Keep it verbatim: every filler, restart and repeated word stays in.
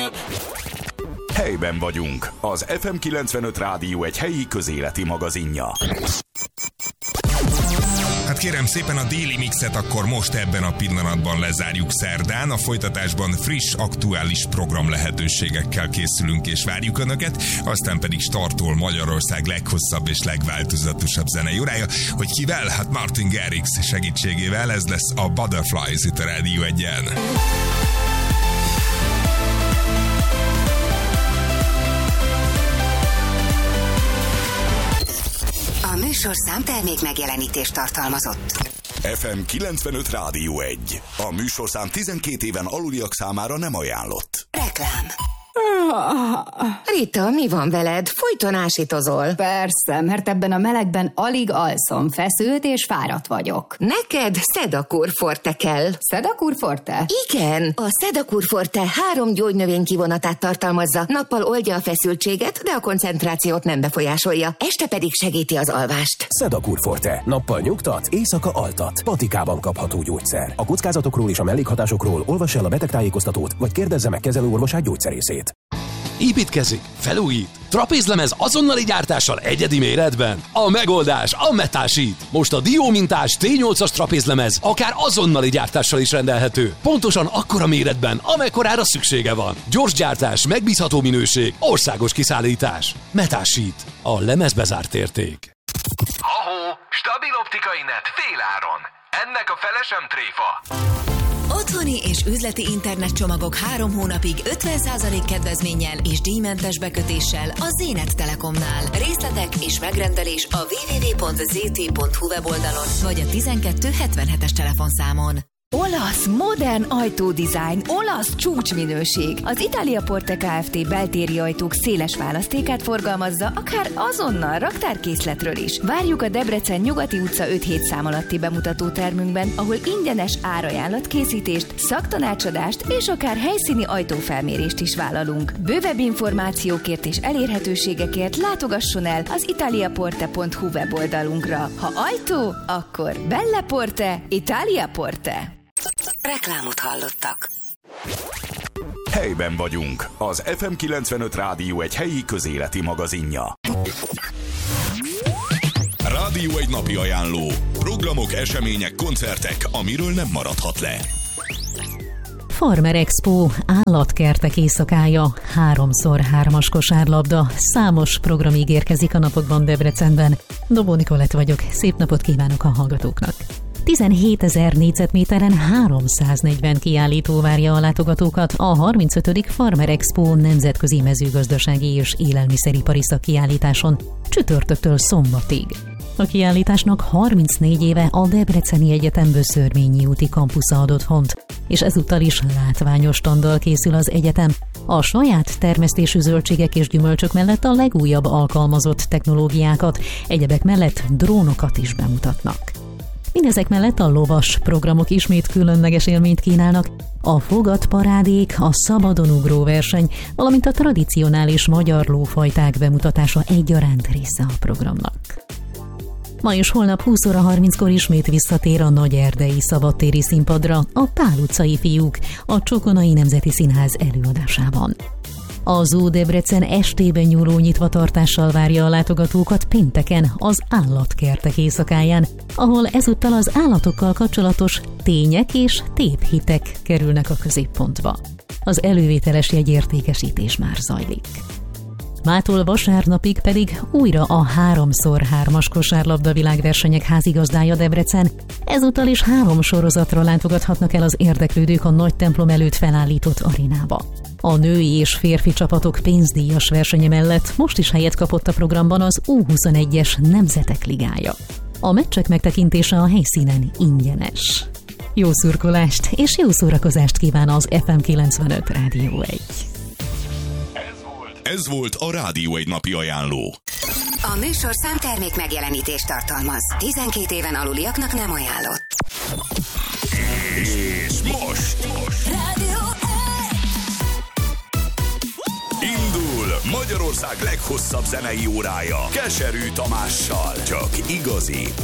Helyben vagyunk. Az ef em kilencvenöt Rádió egy helyi közéleti magazinja. Hát kérem szépen, a déli mixet akkor most ebben a pillanatban lezárjuk szerdán. A folytatásban friss, aktuális program lehetőségekkel készülünk és várjuk Önöket, aztán pedig startol Magyarország leghosszabb és legváltozatosabb zenei órája. Hogy kivel? Hát Martin Garrix segítségével. Ez lesz a Butterflies itt a Rádió egyen. A műsorszám termék megjelenítést tartalmazott. ef em kilencvenöt Rádió egy. A műsorszám tizenkét éven aluliak számára nem ajánlott. Reklám. Rita, mi van veled? Folyton ásítozol. Persze, mert ebben a melegben alig alszom, feszült és fáradt vagyok. Neked Sedakur Forte kell. Sedakur Forte? Igen, a Sedakur Forte három gyógynövény kivonatát tartalmazza. Nappal oldja a feszültséget, de a koncentrációt nem befolyásolja. Este pedig segíti az alvást. Sedakur Forte. Nappal nyugtat, éjszaka altat. Patikában kapható gyógyszer. A kockázatokról és a mellékhatásokról olvass el a betegtájékoztatót, vagy kérdezze meg kezelőorvosát gyógyszerészét. Építkezik, felújít, trapézlemez azonnali gyártással egyedi méretben. A megoldás a Metasheet. Most a diómintás té nyolcas trapézlemez akár azonnali gyártással is rendelhető. Pontosan akkora méretben, amekkorára szüksége van. Gyors gyártás, megbízható minőség, országos kiszállítás. Metasheet. A lemezbezárt érték. Ahó, stabil optikai net féláron. Ennek a fele sem tréfa. Otthoni és üzleti internetcsomagok három hónapig ötven százalék kedvezménnyel és díjmentes bekötéssel a Zénet Telekomnál. Részletek és megrendelés a double-u double-u double-u pont zé té pont hu weboldalon vagy a tizenkettő hetvenhetes telefonszámon. Olasz, modern ajtódizájn, olasz csúcsminőség. Az Italia Porte Kft. Beltéri ajtók széles választékát forgalmazza, akár azonnal raktárkészletről is. Várjuk a Debrecen Nyugati utca öt hét szám alatti bemutató termünkben, ahol ingyenes árajánlatkészítést, szaktanácsadást és akár helyszíni ajtófelmérést is vállalunk. Bővebb információkért és elérhetőségekért látogasson el az italiaporte pont hu weboldalunkra. Ha ajtó, akkor Belle Porte, Italia Porte. Reklámot hallottak. Helyben vagyunk. Az ef em kilencvenöt Rádió egy helyi közéleti magazinja. Rádió egy napi ajánló. Programok, események, koncertek, amiről nem maradhat le. Farmer Expo, állatkertek éjszakája, háromszor hármas kosárlabda, számos program ígérkezik a napokban Debrecenben. Dobó Nikolett vagyok, szép napot kívánok a hallgatóknak. tizenhétezer négyzetméteren háromszáznegyven kiállító várja a látogatókat a harmincötödik Farmer Expo nemzetközi mezőgazdasági és élelmiszeripari szakkiállításon csütörtöktől szombatig. A kiállításnak harmincnégy éve a Debreceni Egyetem Böszörményi úti kampusza ad otthont, és ezúttal is látványos standal készül az egyetem. A saját termesztésű zöldségek és gyümölcsök mellett a legújabb alkalmazott technológiákat, egyebek mellett drónokat is bemutatnak. Mindezek mellett a lovas programok ismét különleges élményt kínálnak, a fogatparádék, a szabadon ugró verseny, valamint a tradicionális magyar lófajták bemutatása egyaránt része a programnak. Ma és holnap húsz óra harminckor ismét visszatér a nagyerdei szabadtéri színpadra a Pál utcai fiúk a Csokonai Nemzeti Színház előadásában. A Zoo Debrecen estében nyúló nyitvatartással várja a látogatókat pénteken az állatkertek éjszakáján, ahol ezúttal az állatokkal kapcsolatos tények és tévhitek kerülnek a középpontba. Az elővételes jegyértékesítés már zajlik. Mától vasárnapig pedig újra a háromszor hármas kosárlabda világversenyek házigazdája Debrecen. Ezúttal is három sorozatra látogathatnak el az érdeklődők a nagy templom előtt felállított arénába. A női és férfi csapatok pénzdíjas versenye mellett most is helyet kapott a programban az U huszonegyes Nemzetek Ligája. A meccsek megtekintése a helyszínen ingyenes. Jó szurkolást és jó szórakozást kíván az ef em kilencvenöt Rádió egy. Ez volt a Rádió egy napi ajánló. A műsorszám termék megjelenítést tartalmaz. tizenkét éven aluliaknak nem ajánlott. És most, most. Rádió egy. Indul Magyarország leghosszabb zenei órája Keserű Tamással. Csak igazi,